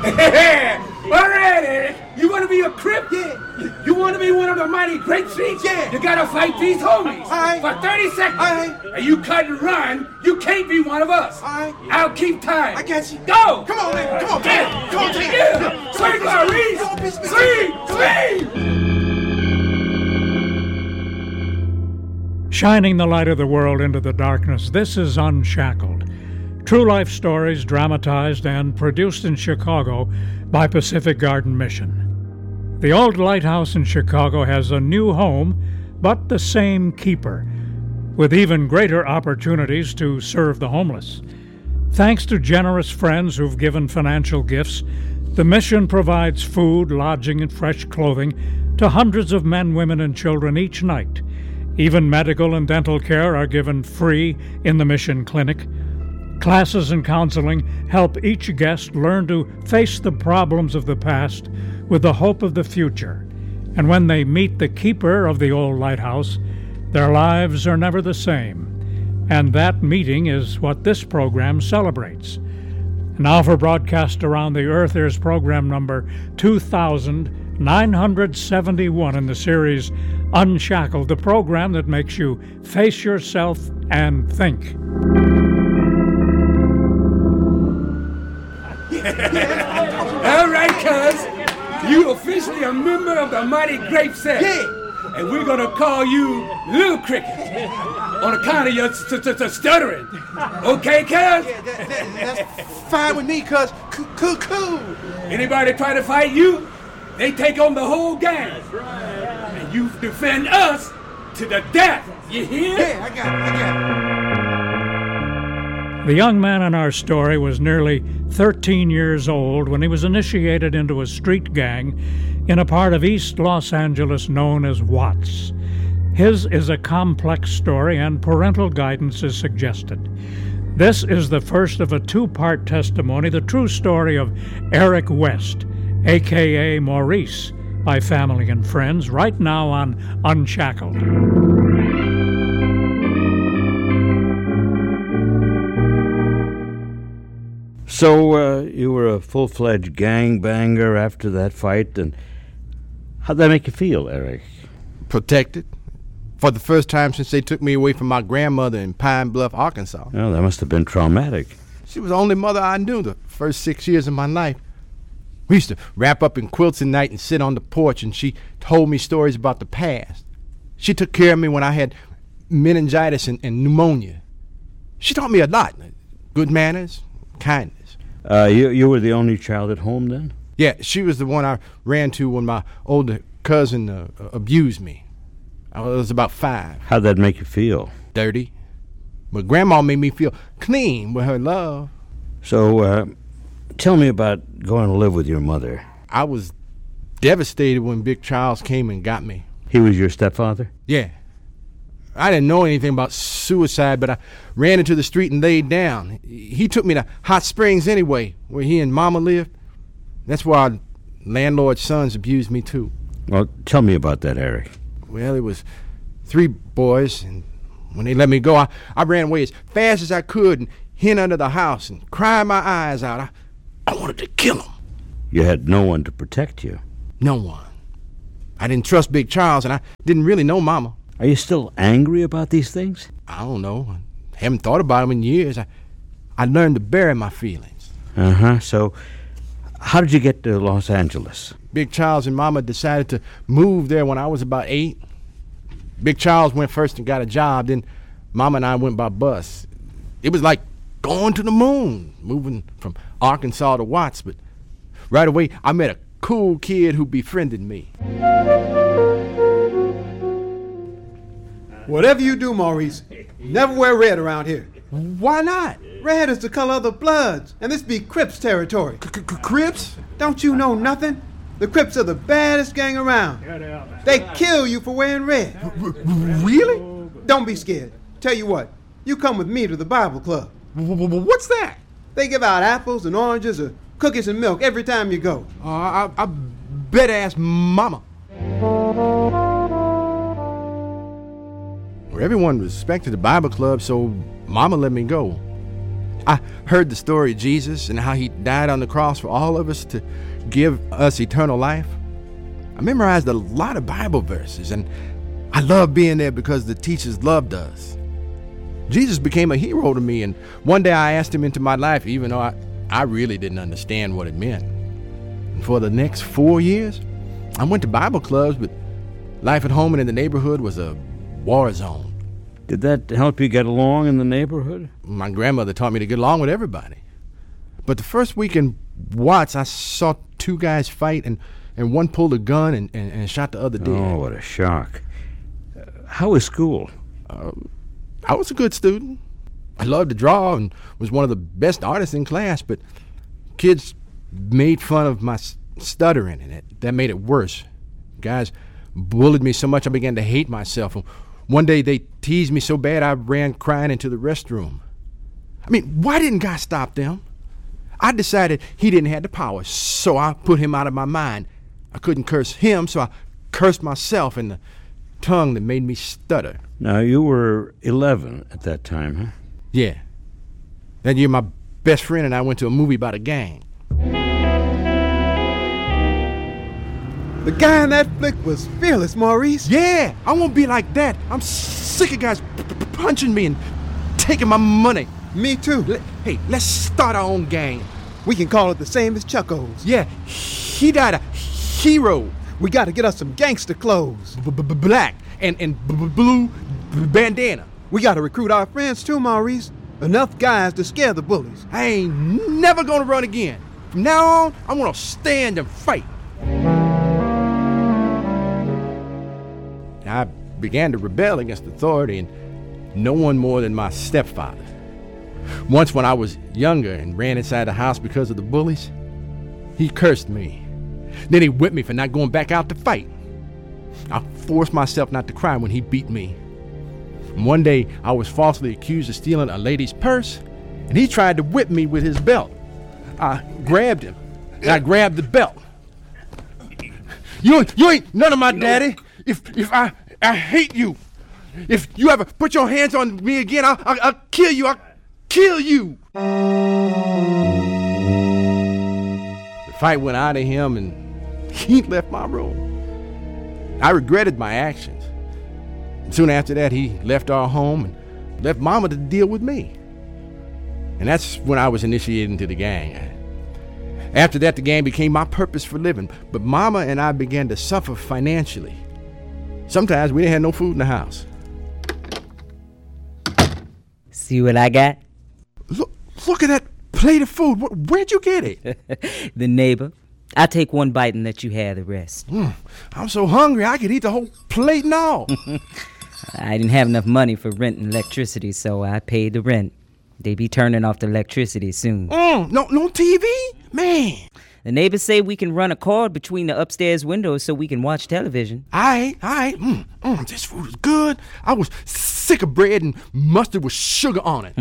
All right, Eric. You want to be a Crip? Yeah. You want to be one of the mighty great streets? Yeah. You gotta fight these homies. All right. For 30 seconds. All right. And you cut and run, you can't be one of us. All right. I'll keep time. I got you. Go! Come on, man. Come on, Yeah. Come on, Ted. Yeah. Swing, Clarice! Swing! Shining the light of the world into the darkness, this is Unshackled. True life stories dramatized and produced in Chicago by Pacific Garden Mission. The old lighthouse in Chicago has a new home, but the same keeper, with even greater opportunities to serve the homeless. Thanks to generous friends who've given financial gifts, the mission provides food, lodging, and fresh clothing to hundreds of men, women, and children each night. Even medical and dental care are given free in the mission clinic. Classes and counseling help each guest learn to face the problems of the past with the hope of the future. And when they meet the keeper of the old lighthouse, their lives are never the same. And that meeting is what this program celebrates. Now for broadcast around the earth, here's program number 2971 in the series Unshackled, the program that makes you face yourself and think. All right, cuz. You officially a member of the mighty grape set. Yeah. And we're gonna call you Little Cricket on account of your stuttering. Okay, cuz? Yeah, that's fine with me, cuz. Cool. Anybody try to fight you, they take on the whole gang. That's right. And you defend us to the death. You hear? Yeah, I got it. The young man in our story was nearly 13 years old when he was initiated into a street gang in a part of East Los Angeles known as Watts. His is a complex story, and parental guidance is suggested. This is the first of a two-part testimony, the true story of Eric West, a.k.a. Maurice, by family and friends, right now on Unshackled. So, you were a full-fledged gangbanger after that fight, and how'd that make you feel, Eric? Protected. For the first time since they took me away from my grandmother in Pine Bluff, Arkansas. Well, that must have been traumatic. She was the only mother I knew the first 6 years of my life. We used to wrap up in quilts at night and sit on the porch, and she told me stories about the past. She took care of me when I had meningitis and pneumonia. She taught me a lot. Good manners, kindness. You were the only child at home then? Yeah, she was the one I ran to when my older cousin abused me. I was about 5. How'd that make you feel? Dirty. But Grandma made me feel clean with her love. So, tell me about going to live with your mother. I was devastated when Big Charles came and got me. He was your stepfather? Yeah. I didn't know anything about suicide, but I ran into the street and laid down. He took me to Hot Springs anyway, where he and Mama lived. That's where our landlord's sons abused me, too. Well, tell me about that, Eric. Well, it was 3 boys, and when they let me go, I ran away as fast as I could and hid under the house and cried my eyes out. I wanted to kill them. You had no one to protect you. No one. I didn't trust Big Charles, and I didn't really know Mama. Are you still angry about these things? I don't know. I haven't thought about them in years. I learned to bury my feelings. So, how did you get to Los Angeles? Big Charles and Mama decided to move there when I was about 8. Big Charles went first and got a job. Then Mama and I went by bus. It was like going to the moon, moving from Arkansas to Watts. But right away, I met a cool kid who befriended me. Whatever you do, Maurice, never wear red around here. Why not? Red is the color of the Bloods, and this be Crips territory. Crips? Don't you know nothing? The Crips are the baddest gang around. They kill you for wearing red. Really? Don't be scared. Tell you what, you come with me to the Bible Club. What's that? They give out apples and oranges or cookies and milk every time you go. I better ask Mama. Well, everyone respected the Bible Club, so Mama let me go. I heard the story of Jesus and how he died on the cross for all of us to give us eternal life. I memorized a lot of Bible verses, and I loved being there because the teachers loved us. Jesus became a hero to me, and one day I asked him into my life, even though I really didn't understand what it meant. And for the next 4 years, I went to Bible clubs, but life at home and in the neighborhood was a war zone. Did that help you get along in the neighborhood? My grandmother taught me to get along with everybody. But the first week in Watts, I saw two guys fight, and one pulled a gun and shot the other dead. Oh, what a shock. How was school? I was a good student. I loved to draw and was one of the best artists in class, but kids made fun of my stuttering, and that made it worse. Guys bullied me so much I began to hate myself. And one day they teased me so bad I ran crying into the restroom. I mean, why didn't God stop them? I decided he didn't have the power, so I put him out of my mind. I couldn't curse him, so I cursed myself in the tongue that made me stutter. Now, you were 11 at that time, huh? Yeah. That year, my best friend and I went to a movie about a gang. The guy in that flick was fearless, Maurice. Yeah, I won't be like that. I'm sick of guys punching me and taking my money. Me too. Hey, let's start our own gang. We can call it the same as Chucko's. Yeah, he died a hero. We got to get us some gangster clothes. Black and blue bandana. We got to recruit our friends too, Maurice. Enough guys to scare the bullies. I ain't never gonna run again. From now on, I'm gonna stand and fight. I began to rebel against authority, and no one more than my stepfather. Once when I was younger and ran inside the house because of the bullies, he cursed me. Then he whipped me for not going back out to fight. I forced myself not to cry when he beat me. And one day, I was falsely accused of stealing a lady's purse, and he tried to whip me with his belt. I grabbed him, and I grabbed the belt. You ain't none of my daddy. If I hate you. If you ever put your hands on me again, I'll kill you. I'll kill you. The fight went out of him, and he left my room. I regretted my actions. And soon after that, he left our home and left Mama to deal with me. And that's when I was initiated into the gang. After that, the gang became my purpose for living. But Mama and I began to suffer financially. Sometimes we didn't have no food in the house. See what I got? Look at that plate of food. Where'd you get it? The neighbor. I take one bite and let you have the rest. I'm so hungry I could eat the whole plate and all. I didn't have enough money for rent and electricity, so I paid the rent. They be turning off the electricity soon. No TV? Man. The neighbors say we can run a cord between the upstairs windows so we can watch television. All right. This food is good. I was sick of bread and mustard with sugar on it.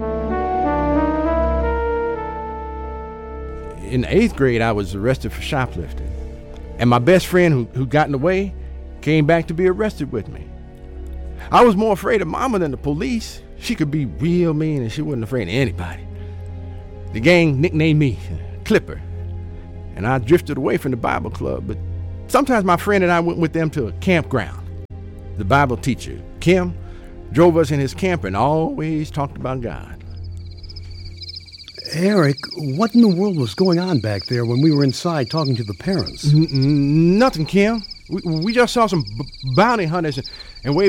In the 8th grade, I was arrested for shoplifting. And my best friend who got in the way came back to be arrested with me. I was more afraid of Mama than the police. She could be real mean and she wasn't afraid of anybody. The gang nicknamed me Clipper. And I drifted away from the Bible club, but sometimes my friend and I went with them to a campground. The Bible teacher, Kim, drove us in his camper and always talked about God. Eric, what in the world was going on back there when we were inside talking to the parents? Nothing, Kim. We just saw some bounty hunters and waved